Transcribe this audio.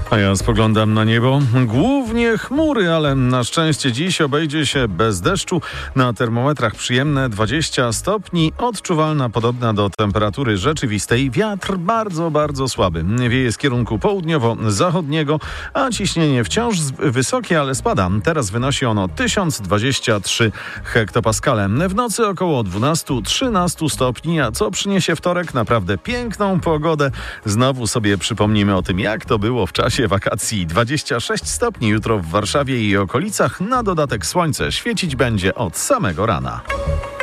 A ja spoglądam na niebo. Głównie chmury, ale na szczęście dziś obejdzie się bez deszczu. Na termometrach przyjemne 20 stopni, odczuwalna podobna do temperatury rzeczywistej. Wiatr bardzo, bardzo słaby. Wieje z kierunku południowo-zachodniego, a ciśnienie wciąż wysokie, ale spada. Teraz wynosi ono 1023 hektopaskale. W nocy około 12-13 stopni, a co przyniesie wtorek? Naprawdę piękną pogodę. Znowu sobie przypomnimy o tym, jak to było w czasie wakacji. 26 stopni jutro w Warszawie i okolicach. Na dodatek słońce świecić będzie od samego rana.